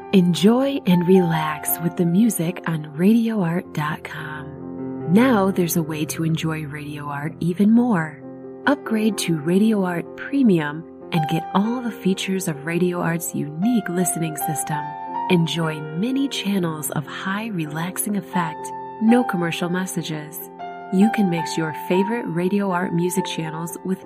Enjoy and relax with the music on RadioArt.com. Now there's a way to enjoy Radio Art even more. Upgrade to Radio Art Premium and get all the features of Radio Art's unique listening system. Enjoy many channels of high relaxing effect, no commercial messages. You can mix your favorite Radio Art music channels with